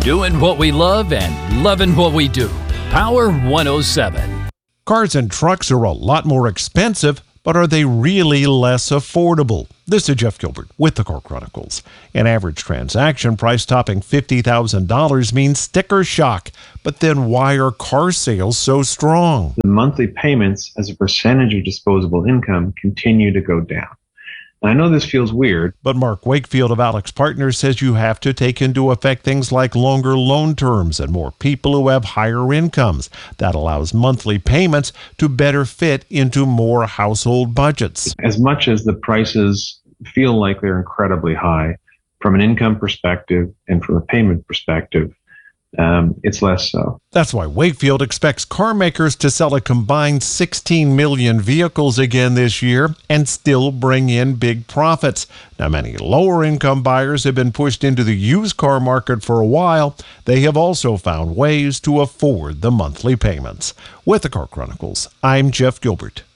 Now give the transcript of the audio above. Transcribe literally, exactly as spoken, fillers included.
Doing what we love and loving what we do. Power one oh seven. Cars and trucks are a lot more expensive, but are they really less affordable? This is Jeff Gilbert with the Car Chronicles. An average transaction price topping fifty thousand dollars means sticker shock. But then why are car sales so strong? The monthly payments as a percentage of disposable income continue to go down. I know this feels weird, but Mark Wakefield of Alex Partners says you have to take into effect things like longer loan terms and more people who have higher incomes. That allows monthly payments to better fit into more household budgets. As much as the prices feel like they're incredibly high from an income perspective and from a payment perspective, Um, it's less so. That's why Wakefield expects car makers to sell a combined sixteen million vehicles again this year and still bring in big profits. Now, many lower-income buyers have been pushed into the used car market for a while. They have also found ways to afford the monthly payments. With the Car Chronicles, I'm Jeff Gilbert.